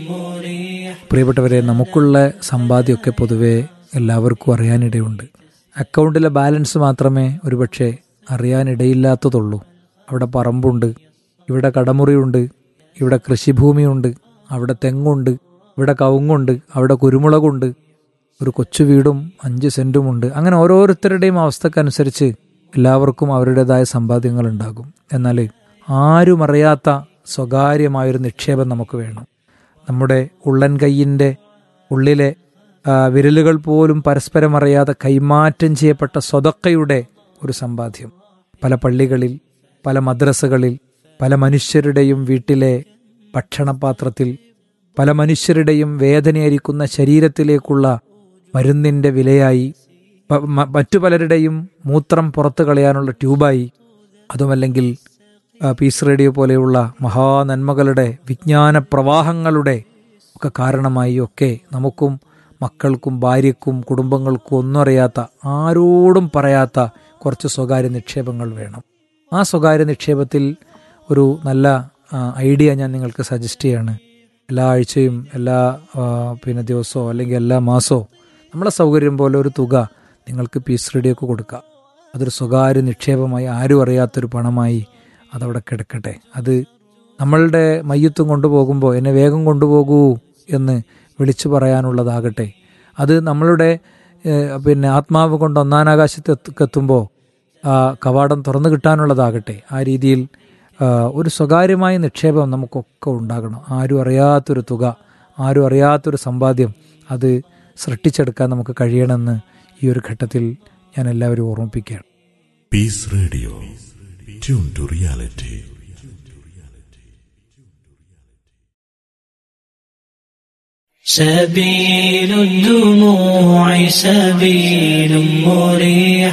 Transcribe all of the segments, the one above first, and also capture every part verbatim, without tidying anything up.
പ്രിയപ്പെട്ടവരെ, നമുക്കുള്ള സമ്പാദ്യമൊക്കെ പൊതുവെ എല്ലാവർക്കും അറിയാനിടയുണ്ട്. അക്കൗണ്ടിലെ ബാലൻസ് മാത്രമേ ഒരുപക്ഷെ അറിയാനിടയില്ലാത്തതുള്ളൂ. അവിടെ പറമ്പുണ്ട്, ഇവിടെ കടമുറിയുണ്ട്, ഇവിടെ കൃഷിഭൂമിയുണ്ട്, അവിടെ തെങ്ങുണ്ട്, ഇവിടെ കവുങ്ങുണ്ട്, അവിടെ കുരുമുളകുണ്ട്, ഒരു കൊച്ചു വീടും അഞ്ച് സെൻറ്റുമുണ്ട്. അങ്ങനെ ഓരോരുത്തരുടെയും അവസ്ഥക്കനുസരിച്ച് എല്ലാവർക്കും അവരുടേതായ സമ്പാദ്യങ്ങൾ ഉണ്ടാകും. എന്നാൽ ആരും അറിയാത്ത സ്വകാര്യമായൊരു നിക്ഷേപം നമുക്ക് വേണം. നമ്മുടെ ഉള്ളൻ കൈയിൻ്റെ ഉള്ളിലെ വിരലുകൾ പോലും പരസ്പരം അറിയാതെ കൈമാറ്റം ചെയ്യപ്പെട്ട സ്വതക്കയുടെ ഒരു സമ്പാദ്യം. പല പള്ളികളിൽ, പല മദ്രസകളിൽ, പല മനുഷ്യരുടെയും വീട്ടിലെ ഭക്ഷണപാത്രത്തിൽ, പല മനുഷ്യരുടെയും വേദനയായിരിക്കുന്ന ശരീരത്തിലേക്കുള്ള മരുന്നിൻ്റെ വിലയായി, മറ്റു പലരുടെയും മൂത്രം പുറത്തു കളയാനുള്ള ട്യൂബായി, അതുമല്ലെങ്കിൽ പീസ് റേഡിയോ പോലെയുള്ള മഹാനന്മകളുടെ വിജ്ഞാന പ്രവാഹങ്ങളുടെ ഒക്കെ കാരണമായി ഒക്കെ നമുക്കും മക്കൾക്കും ഭാര്യയ്ക്കും കുടുംബങ്ങൾക്കും ഒന്നും അറിയാത്ത, ആരോടും പറയാത്ത കുറച്ച് സ്വകാര്യ നിക്ഷേപങ്ങൾ വേണം. ആ സ്വകാര്യ നിക്ഷേപത്തിൽ ഒരു നല്ല ഐഡിയ ഞാൻ നിങ്ങൾക്ക് സജസ്റ്റ് ചെയ്യാണ്. എല്ലാ ആഴ്ചയും എല്ലാ പിന്നെ ദിവസമോ അല്ലെങ്കിൽ എല്ലാ മാസമോ നമ്മളെ സൗകര്യം പോലെ ഒരു തുക നിങ്ങൾക്ക് പീസ് റേഡിയോക്ക് കൊടുക്കുക. അതൊരു സ്വകാര്യ നിക്ഷേപമായി, ആരും അറിയാത്തൊരു പണമായി അതവിടെ കിടക്കട്ടെ. അത് നമ്മളുടെ മയ്യത്തും കൊണ്ടുപോകുമ്പോൾ എന്നെ വേഗം കൊണ്ടുപോകൂ എന്ന് വിളിച്ചു പറയാനുള്ളതാകട്ടെ. അത് നമ്മളുടെ പിന്നെ ആത്മാവ് കൊണ്ട് ഒന്നാനാകാശത്തെത്തുമ്പോൾ ആ കവാടം തുറന്നു കിട്ടാനുള്ളതാകട്ടെ. ആ രീതിയിൽ ഒരു സ്വകാര്യമായ നിക്ഷേപം നമുക്കൊക്കെ ഉണ്ടാകണം. ആരും അറിയാത്തൊരു തുക, ആരും അറിയാത്തൊരു സമ്പാദ്യം അത് സൃഷ്ടിച്ചെടുക്കാൻ നമുക്ക് കഴിയണമെന്ന് ഈ ഒരു ഘട്ടത്തിൽ ഞാൻ എല്ലാവരും ഓർമ്മിപ്പിക്കുകയാണ്. Piece radio, tune to reality. سبيل الدموع سبيل مريح.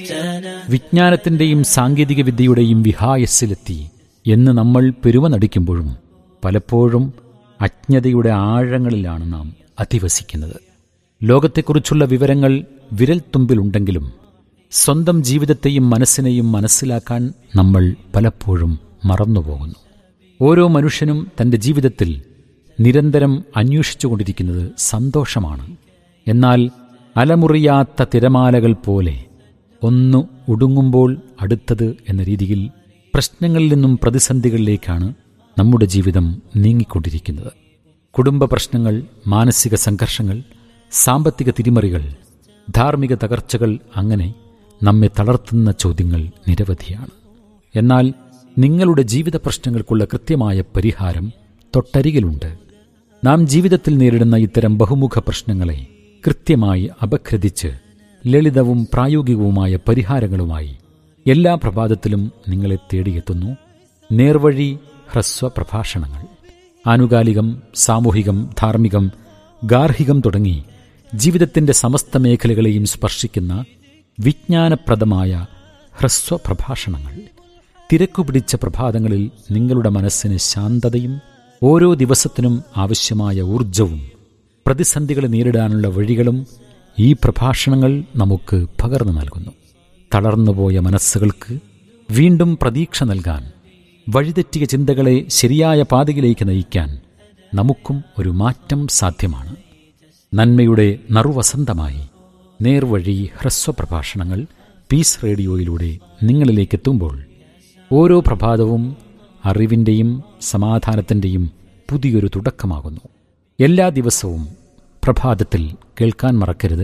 വിജ്ഞാനത്തിന്റെയും സാങ്കേതിക വിദ്യയുടെയും വിഹായസ്സിലെത്തി എന്ന് നമ്മൾ പെരുമ നടിക്കുമ്പോഴും പലപ്പോഴും അജ്ഞതയുടെ ആഴങ്ങളിലാണ് നാം അധിവസിക്കുന്നത്. ലോകത്തെക്കുറിച്ചുള്ള വിവരങ്ങൾ വിരൽത്തുമ്പിലുണ്ടെങ്കിലും സ്വന്തം ജീവിതത്തെയും മനസ്സിനെയും മനസ്സിലാക്കാൻ നമ്മൾ പലപ്പോഴും മറന്നുപോകുന്നു. ഓരോ മനുഷ്യനും തൻ്റെ ജീവിതത്തിൽ നിരന്തരം അന്വേഷിച്ചുകൊണ്ടിരിക്കുന്നത് സന്തോഷമാണ്. എന്നാൽ അലമുറിയാത്ത തിരമാലകൾ പോലെ ഒന്ന് ഒടുങ്ങുമ്പോൾ അടുത്തത് എന്ന രീതിയിൽ പ്രശ്നങ്ങളിൽ നിന്നും പ്രതിസന്ധികളിലേക്കാണ് നമ്മുടെ ജീവിതം നീങ്ങിക്കൊണ്ടിരിക്കുന്നത്. കുടുംബ പ്രശ്നങ്ങൾ, മാനസിക സംഘർഷങ്ങൾ, സാമ്പത്തിക തിരിമറികൾ, ധാർമ്മിക തകർച്ചകൾ, അങ്ങനെ നമ്മെ തളർത്തുന്ന ചോദ്യങ്ങൾ നിരവധിയാണ്. എന്നാൽ നിങ്ങളുടെ ജീവിത പ്രശ്നങ്ങൾക്കുള്ള കൃത്യമായ പരിഹാരം തൊട്ടരികിലുണ്ട്. നാം ജീവിതത്തിൽ നേരിടുന്ന ഇത്തരം ബഹുമുഖ പ്രശ്നങ്ങളെ കൃത്യമായി അപഗ്രഥിച്ച് ലളിതവും പ്രായോഗികവുമായ പരിഹാരങ്ങളുമായി എല്ലാ പ്രഭാതത്തിലും നിങ്ങളെ തേടിയെത്തുന്നു നേർവഴി ഹ്രസ്വ പ്രഭാഷണങ്ങൾ. ആനുകാലികം, സാമൂഹികം, ധാർമ്മികം, ഗാർഹികം തുടങ്ങി ജീവിതത്തിന്റെ സമസ്ത മേഖലകളെയും സ്പർശിക്കുന്ന വിജ്ഞാനപ്രദമായ ഹ്രസ്വ പ്രഭാഷണങ്ങൾ. തിരക്കുപിടിച്ച പ്രഭാതങ്ങളിൽ നിങ്ങളുടെ മനസ്സിന് ശാന്തതയും ഓരോ ദിവസത്തിനും ആവശ്യമായ ഊർജവും പ്രതിസന്ധികളെ നേരിടാനുള്ള വഴികളും ഈ പ്രഭാഷണങ്ങൾ നമുക്ക് പകർന്നു നൽകുന്നു. തളർന്നുപോയ മനസ്സുകൾക്ക് വീണ്ടും പ്രതീക്ഷ നൽകാൻ, വഴിതെറ്റിയ ചിന്തകളെ ശരിയായ പാതയിലേക്ക് നയിക്കാൻ നമുക്കും ഒരു മാറ്റം സാധ്യമാണ്. നന്മയുടെ നറുവസന്തമായി നേർവഴി ഹ്രസ്വ പ്രഭാഷണങ്ങൾ പീസ് റേഡിയോയിലൂടെ നിങ്ങളിലേക്കെത്തുമ്പോൾ ഓരോ പ്രഭാതവും അറിവിൻ്റെയും സമാധാനത്തിൻ്റെയും പുതിയൊരു തുടക്കമാകുന്നു. എല്ലാ ദിവസവും പ്രഭാതത്തിൽ കേൾക്കാൻ മറക്കരുത്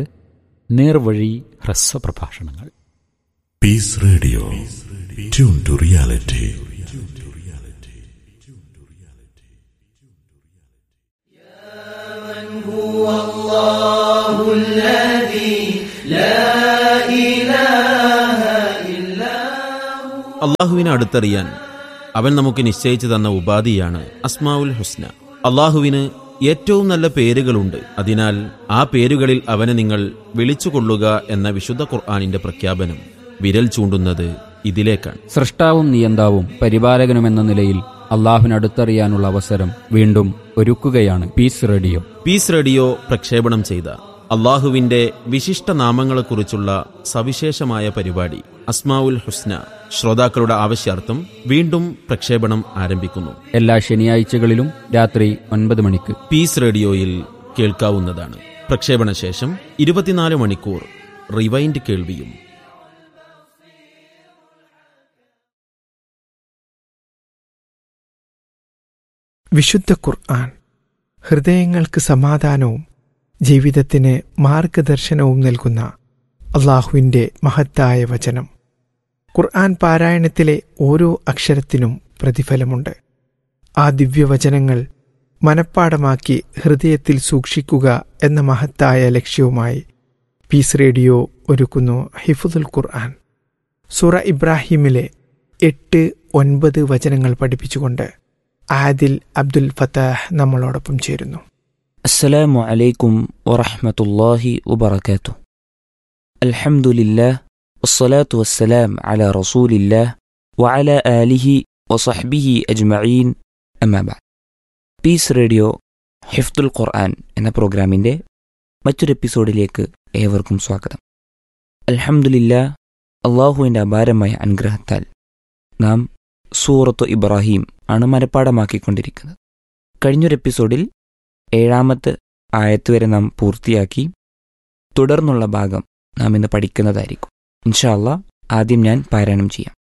നേർവഴി ഹ്രസ്വ പ്രഭാഷണങ്ങൾ. Piece radio, tune to reality. അള്ളാഹുവിനെ അടുത്തറിയാൻ അവൻ നമുക്ക് നിശ്ചയിച്ചു തന്ന ഉപാധിയാണ് അസ്മാഉൽ ഹുസ്ന. അള്ളാഹുവിന് ഏറ്റവും നല്ല പേരുകളുണ്ട്. അതിനാൽ ആ പേരുകളിൽ അവനെ നിങ്ങൾ വിളിച്ചുകൊള്ളുക എന്ന വിശുദ്ധ ഖുർആനിന്റെ പ്രഖ്യാപനം വിരൽ ചൂണ്ടുന്നത് ഇതിലേക്കാണ്. സൃഷ്ടാവും നിയന്താവും പരിപാലകനുമെന്ന നിലയിൽ അള്ളാഹുവിനടുത്തറിയാനുള്ള അവസരം വീണ്ടും ഒരുക്കുകയാണ് പീസ് റേഡിയോ. പീസ് റേഡിയോ പ്രക്ഷേപണം ചെയ്ത അള്ളാഹുവിന്റെ വിശിഷ്ട നാമങ്ങളെക്കുറിച്ചുള്ള സവിശേഷമായ പരിപാടി അസ്മാഉൽ ഹുസ്ന ശ്രോതാക്കളുടെ ആവശ്യാർത്ഥം വീണ്ടും പ്രക്ഷേപണം ആരംഭിക്കുന്നു. എല്ലാ ശനിയാഴ്ചകളിലും രാത്രി ഒൻപത് മണിക്ക് പീസ് റേഡിയോയിൽ കേൾക്കാവുന്നതാണ്. പ്രക്ഷേപണ ശേഷം ഇരുപത്തിനാല് മണിക്കൂർ റിവൈൻഡ് കേൾവിയും. വിശുദ്ധ ഖുർആൻ ഹൃദയങ്ങൾക്ക് സമാധാനവും ജീവിതത്തിന് മാർഗദർശനവും നൽകുന്ന അള്ളാഹുവിൻ്റെ മഹത്തായ വചനം. ഖുർആൻ പാരായണത്തിലെ ഓരോ അക്ഷരത്തിനും പ്രതിഫലമുണ്ട്. ആ ദിവ്യവചനങ്ങൾ മനഃപ്പാടമാക്കി ഹൃദയത്തിൽ സൂക്ഷിക്കുക എന്ന മഹത്തായ ലക്ഷ്യവുമായി പീസ് റേഡിയോ ഒരുക്കുന്നു ഹിഫ്ദുൽ ഖുർആൻ. സൂറ ഇബ്രാഹിമിലെ എട്ട് ഒൻപത് വചനങ്ങൾ പഠിപ്പിച്ചുകൊണ്ട് ആദിൽ അബ്ദുൽ ഫത്താഹ് നമ്മളോടൊപ്പം ചേരുന്നു. അസ്സലാമു അലൈക്കും വറഹ്മത്തുള്ളാഹി വബറകാതുഹു. അൽഹംദുലില്ലാഹ് വസ്സലാത്തു വസ്സലാം അലാ റസൂലില്ലാഹ് വഅലാ ആലിഹി വസഹ്ബിഹി അജ്മഈൻ. അമ്മാ ബഅദ്. പീസ് റേഡിയോ ഹിഫ്ദുൽ ഖുർആൻ എന്ന പ്രോഗ്രാമിൻ്റെ മറ്റൊരു എപ്പിസോഡിലേക്ക് ഏവർക്കും സ്വാഗതം. അൽഹംദുലില്ലാഹ്, അള്ളാഹുവിൻ്റെ അപാരമായ അനുഗ്രഹത്താൽ നാം സൂറത്തു ഇബ്രാഹിം ആണ് മനഃപ്പാടമാക്കിക്കൊണ്ടിരിക്കുന്നത്. കഴിഞ്ഞൊരു എപ്പിസോഡിൽ ഏഴാമത്തെ ആയത്ത് വരെ നാം പൂർത്തിയാക്കി. തുടർന്നുള്ള ഭാഗം നാം ഇന്ന് പഠിക്കുന്നതായിരിക്കും. ഇൻഷാ അല്ലാഹ് ആദ്യം ഞാൻ പാരായണം ചെയ്യാം.